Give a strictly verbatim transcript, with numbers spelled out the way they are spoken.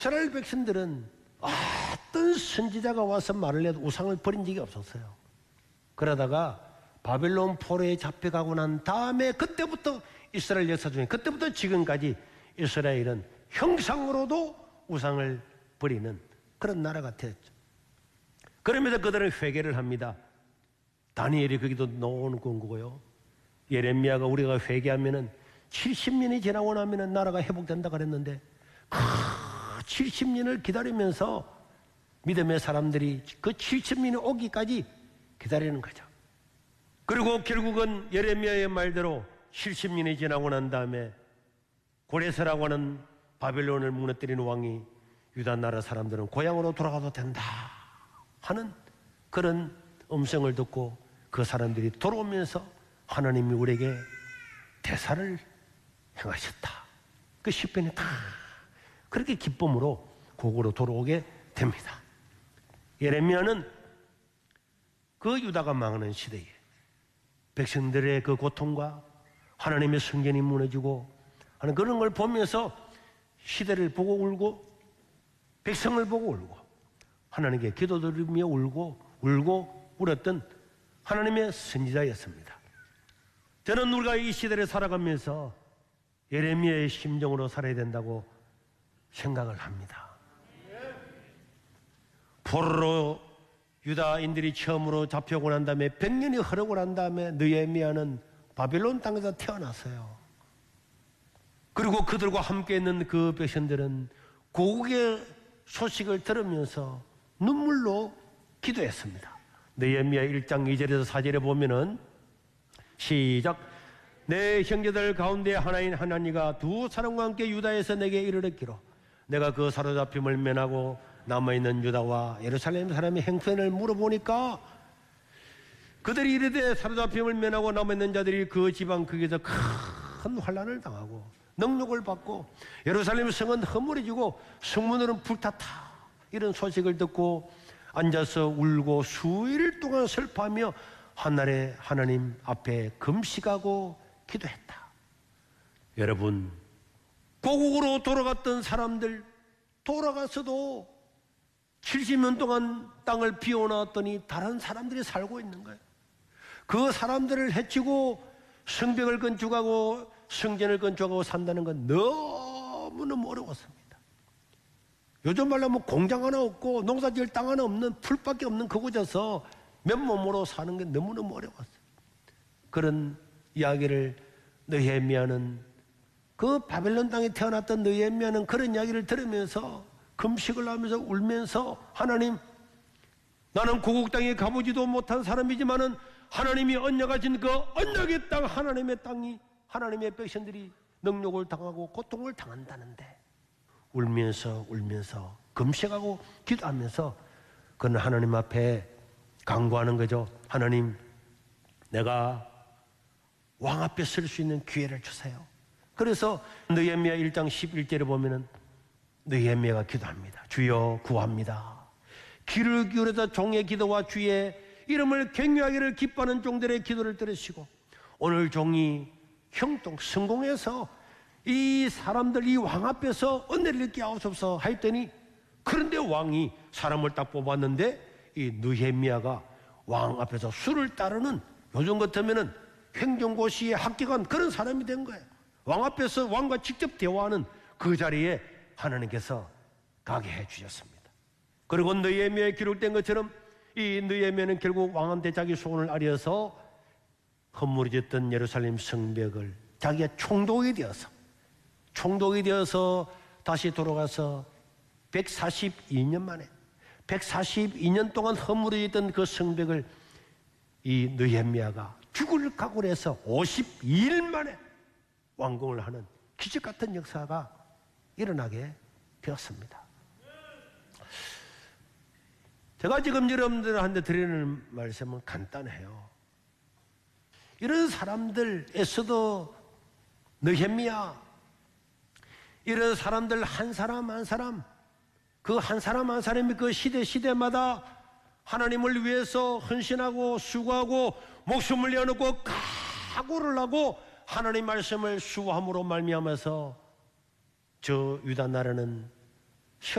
이스라엘 백성들은 어떤 선지자가 와서 말을 해도 우상을 버린 적이 없었어요. 그러다가 바벨론 포로에 잡혀가고 난 다음에 그때부터 이스라엘 역사 중에 그때부터 지금까지 이스라엘은 형상으로도 우상을 버리는 그런 나라가 되었죠. 그러면서 그들은 회개를 합니다. 다니엘이 거기도 나오는 거고요. 예레미야가 우리가 회개하면은 칠십 년이 지나고 나면은 나라가 회복된다 그랬는데 그 칠십 년을 기다리면서 믿음의 사람들이 그 칠십 년이 오기까지 기다리는 거죠. 그리고 결국은 예레미야의 말대로 칠십 년이 지나고 난 다음에 고레스라고 하는 바벨론을 무너뜨리는 왕이 유다 나라 사람들은 고향으로 돌아가도 된다 하는 그런 음성을 듣고 그 사람들이 돌아오면서 하나님이 우리에게 대사를 행하셨다. 그 시편이 다 그렇게 기쁨으로 고국으로 돌아오게 됩니다. 예레미야는 그 유다가 망하는 시대에 백성들의 그 고통과 하나님의 성전이 무너지고 하는 그런 걸 보면서 시대를 보고 울고 백성을 보고 울고 하나님께 기도드리며 울고 울고 울었던 하나님의 선지자였습니다. 저는 우리가 이 시대를 살아가면서 예레미야의 심정으로 살아야 된다고 생각을 합니다. 포로로 유다인들이 처음으로 잡혀오고 난 다음에 백 년이 흐르고 난 다음에 느헤미야는 바벨론 땅에서 태어났어요. 그리고 그들과 함께 있는 그 백성들은 고국의 소식을 들으면서 눈물로 기도했습니다. 느헤미야 일 장 이 절에서 사 절에 보면은 시작. 내 형제들 가운데 하나인 하나니가 두 사람과 함께 유다에서 내게 이르렀기로 내가 그 사로잡힘을 면하고 남아있는 유다와 예루살렘 사람의 행편을 물어보니까 그들이 이르되 사로잡힘을 면하고 남아있는 자들이 그 지방 거기서 큰 환난을 당하고 능욕을 받고 예루살렘 성은 허물어지고 성문으로는 불탔다. 이런 소식을 듣고 앉아서 울고 수일 동안 슬퍼하며 한날에 하나님 앞에 금식하고 기도했다. 여러분, 고국으로 돌아갔던 사람들 돌아가서도 칠십 년 동안 땅을 비워놨더니 다른 사람들이 살고 있는 거예요. 그 사람들을 해치고 성벽을 건축하고 성전을 건축하고 산다는 건 너무너무 어려웠습니다. 요즘 말로 뭐 공장 하나 없고 농사지을 땅 하나 없는 풀밖에 없는 그곳에서 맨몸으로 사는 게 너무너무 어려웠어요. 그런 이야기를 느헤미야는 그 바벨론 땅에 태어났던 느헤미야는 그런 이야기를 들으면서 금식을 하면서 울면서 하나님, 나는 고국 땅에 가보지도 못한 사람이지만은 하나님이 언약하신 그 언약의 땅, 하나님의 땅이 하나님의 백성들이 능욕을 당하고 고통을 당한다는데 울면서 울면서 금식하고 기도하면서 그는 하나님 앞에 간구하는 거죠. 하나님, 내가 왕 앞에 설 수 있는 기회를 주세요. 그래서 느헤미야 일 장 십일 절에 보면은 느헤미야가 기도합니다. 주여 구합니다. 귀를 기울여서 종의 기도와 주의 이름을 경외하기를 기뻐하는 종들의 기도를 들으시고 오늘 종이 형통 성공해서 이 사람들 이 왕 앞에서 은혜를 얻게 하옵소서 하였더니, 그런데 왕이 사람을 딱 뽑았는데 이 느헤미야가 왕 앞에서 수를 따르는, 요즘 같으면은 행정고시에 합격한 그런 사람이 된 거예요. 왕 앞에서 왕과 직접 대화하는 그 자리에 하나님께서 가게 해 주셨습니다. 그리고 느헤미야에 기록된 것처럼 이 느헤미야는 결국 왕한테 자기 소원을 아려서 허물어졌던 예루살렘 성벽을 자기가 총독이 되어서 총독이 되어서 다시 돌아가서 백사십이 년 만에 백사십이 년 동안 허물어졌던 그 성벽을 이 느헤미야가 죽을 각오를 해서 오십이 일 만에 완공을 하는 기적 같은 역사가 일어나게 되었습니다. 제가 지금 여러분들한테 드리는 말씀은 간단해요. 이런 사람들에서도 느헤미야, 이런 사람들 한 사람 한 사람, 그 한 사람 한 사람이 그 시대 시대마다 하나님을 위해서 헌신하고 수고하고 목숨을 내어놓고 각오를 하고 하나님 말씀을 수호함으로 말미암아서 저 유다 나라는